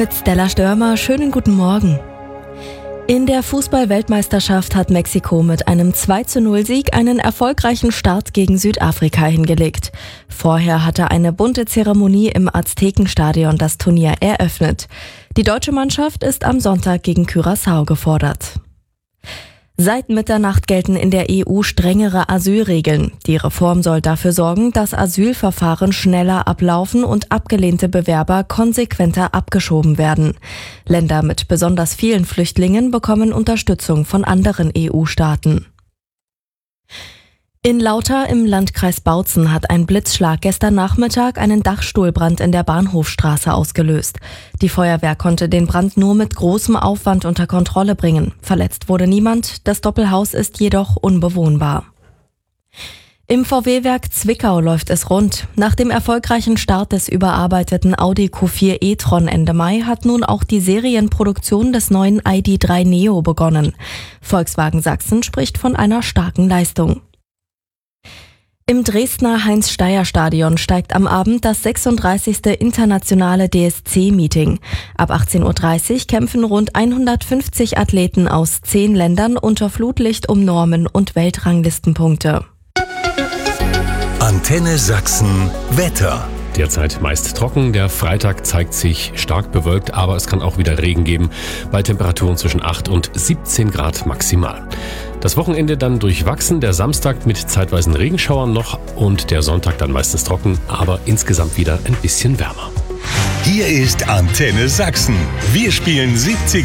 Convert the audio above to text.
Mit Stella Störmer, schönen guten Morgen. In der Fußball-Weltmeisterschaft hat Mexiko mit einem 2:0-Sieg einen erfolgreichen Start gegen Südafrika hingelegt. Vorher hatte eine bunte Zeremonie im Aztekenstadion das Turnier eröffnet. Die deutsche Mannschaft ist am Sonntag gegen Curaçao gefordert. Seit Mitternacht gelten in der EU strengere Asylregeln. Die Reform soll dafür sorgen, dass Asylverfahren schneller ablaufen und abgelehnte Bewerber konsequenter abgeschoben werden. Länder mit besonders vielen Flüchtlingen bekommen Unterstützung von anderen EU-Staaten. In Lauter im Landkreis Bautzen hat ein Blitzschlag gestern Nachmittag einen Dachstuhlbrand in der Bahnhofstraße ausgelöst. Die Feuerwehr konnte den Brand nur mit großem Aufwand unter Kontrolle bringen. Verletzt wurde niemand, das Doppelhaus ist jedoch unbewohnbar. Im VW-Werk Zwickau läuft es rund. Nach dem erfolgreichen Start des überarbeiteten Audi Q4 e-tron Ende Mai hat nun auch die Serienproduktion des neuen ID.3 Neo begonnen. Volkswagen Sachsen spricht von einer starken Leistung. Im Dresdner Heinz-Steier-Stadion steigt am Abend das 36. internationale DSC-Meeting. Ab 18:30 Uhr kämpfen rund 150 Athleten aus 10 Ländern unter Flutlicht um Normen und Weltranglistenpunkte. Antenne Sachsen Wetter. Derzeit meist trocken, der Freitag zeigt sich stark bewölkt, aber es kann auch wieder Regen geben, bei Temperaturen zwischen 8 und 17 Grad maximal. Das Wochenende dann durchwachsen, der Samstag mit zeitweisen Regenschauern noch und der Sonntag dann meistens trocken, aber insgesamt wieder ein bisschen wärmer. Hier ist Antenne Sachsen. Wir spielen 70